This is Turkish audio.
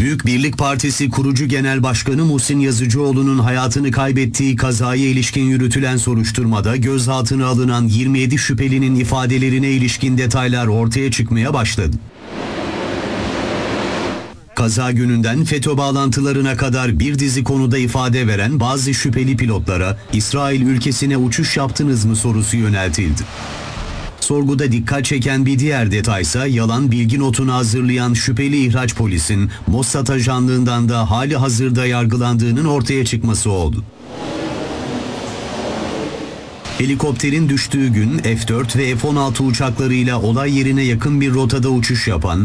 Büyük Birlik Partisi kurucu genel başkanı Muhsin Yazıcıoğlu'nun hayatını kaybettiği kazaya ilişkin yürütülen soruşturmada gözaltına alınan 27 şüphelinin ifadelerine ilişkin detaylar ortaya çıkmaya başladı. Kaza gününden FETÖ bağlantılarına kadar bir dizi konuda ifade veren bazı şüpheli pilotlara İsrail ülkesine uçuş yaptınız mı sorusu yöneltildi. Sorguda dikkat çeken bir diğer detaysa yalan bilgi notunu hazırlayan şüpheli ihraç polisin Mossad ajanlığından da hali hazırda yargılandığının ortaya çıkması oldu. Helikopterin düştüğü gün F-4 ve F-16 uçaklarıyla olay yerine yakın bir rotada uçuş yapan